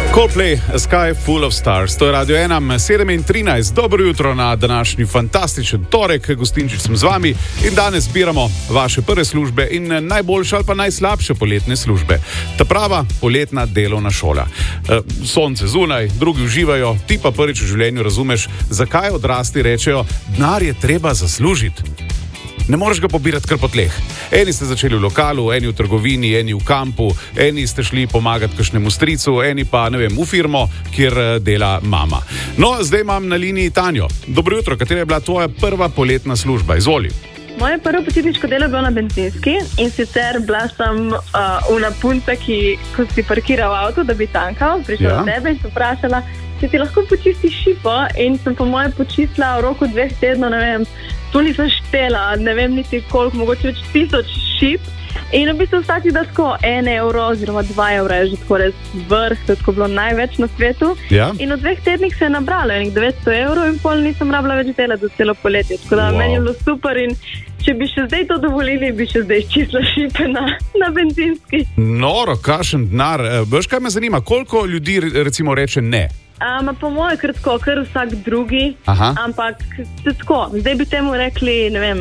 Coldplay, A Sky Full of Stars. To je Radio 1, 7:13. Dobro jutro na današnji fantastičen torek. Gostinčič sem z vami in danes zbiramo vaše prve službe in najboljše ali pa najslabše poletne službe. Ta prava poletna delovna šola. Sonce zunaj, drugi uživajo, ti pa prvič v življenju razumeš, zakaj odrasli rečejo, denar je treba zaslužiti. Ne moreš ga pobirati kar po tleh. Eni ste začeli v lokalu, eni v trgovini, eni v kampu, eni ste šli pomagati kakšnemu stricu, eni pa, ne vem, v firmo, kjer dela mama. No, zdaj imam na liniji Tanjo. Dobro jutro, katera je bila tvoja prva poletna služba? Izvoli. Moje prvo počitniško delo je bilo na bencinski in sicer bila sem una punca, ko si parkiral avto, da bi tankal, prišla do tebe in se vprašala, če ti lahko počistiš šipo, in sem po moje počistila v roku 2 tednov, ne vem, tu nisem štela, ne vem niti koliko, mogoče več 1000 šip. In v bistvu vsaki da tako 1 evro oziroma 2 evra je že tako res vrh, to je tako bilo največ na svetu. Ja. In v 2 tednih se je nabralo 900 evrov in pol nisem rabila več delati za celo poletje. Tako da meni je bilo super in če bi še zdaj to dovolili, bi še zdaj čistila šipe na bencinski. Noro, kakšen denar. Veš, kaj me zanima, koliko ljudi recimo reče ne? Po moje kar vsak drugi. Aha. Ampak tako, zdaj bi temu rekli, ne vem,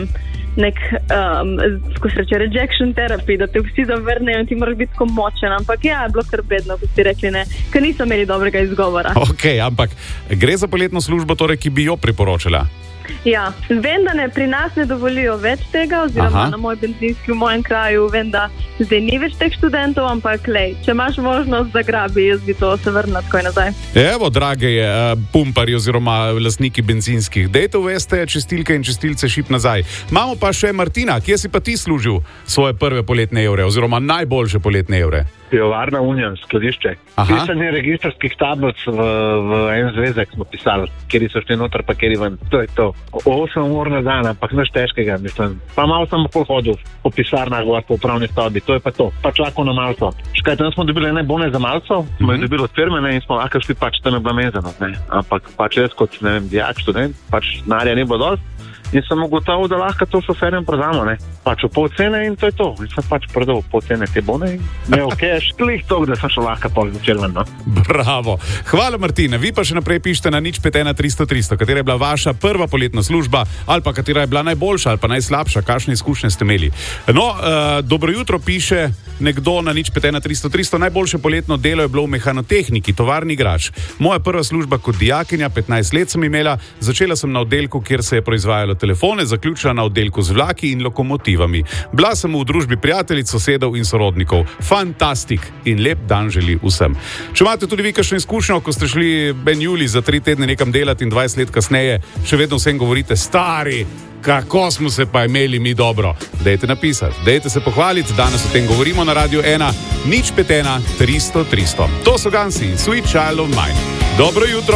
ko se reče rejection therapy, da te vsi zavrnejo in ti moraš biti tako močen, ampak ja, je bilo kar bedno, ko si rekli ne, ker niso imeli dobrega izgovora. Ok, ampak gre za poletno službo, torej, ki bi jo priporočila? Ja, vem, da pri nas ne dovolijo več tega, oziroma na moj benzinski v mojem kraju vem, da zdaj ni več teh študentov, ampak lej, če imaš možnost zagrabi, jaz bi to se vrnila takoj nazaj. Evo, drage pumpari oziroma lastniki benzinskih, dejte uveste čistilke in čistilce šip nazaj. Imamo pa še Martina, kje si pa ti služil svoje prve poletne evre oziroma najboljše poletne evre? Pivovarna Union, skladišče. Pisanje registrskih tablic v en zvezek smo pisali, kjeri so šli noter, pa kjeri ven. To je to. 8 ur na dan, ampak nič težkega, mislim. Pa malo sem hodil po pisarnah, po upravni stavbi, to je pa to. Pač lahko na malco. Škaj, tam smo dobili ene bone za malco, smo jih dobili od firme, in smo lahko šli, pač tam je bila mezano, ampak pač jaz kot, ne vem, dijak, študent, pač denarja ni bilo dosti. In sem ugotovil, da lahko to šoferjem prodamo, pač v pol cene in to je to. In sem pač prodal pol cene te bone in imel cash, klih to, da sem šel lahko pol začel ven, no. Bravo. Hvala, Martina. Vi pa še naprej pišete na 051 300 300, katera je bila vaša prva poletna služba ali pa katera je bila najboljša ali pa najslabša, kakšne izkušnje ste imeli. No, dobro jutro piše nekdo na 051 300 300. Najboljše poletno delo je bilo v mehanotehniki, tovarni igrač. Moja prva služba kot dijakinja, 15 let sem imela, začela sem na oddelku, kjer se je proizvajalo telefone, zaključila na oddelku z vlaki in lokomotivami. Bila sem v družbi prijateljic, sosedov in sorodnikov. Fantastik in lep dan želi vsem. Če imate tudi vi kakšno izkušnjo, ko ste šli Ben Juli za 3 tedne nekam delati in 20 let kasneje, še vedno vsem govorite, stari, kako smo se pa imeli mi dobro. Dajte napisati, dajte se pohvaliti, danes o tem govorimo na Radio 1, 051 300 300. To so Gansi, Sweet Child of Mine. Dobro jutro.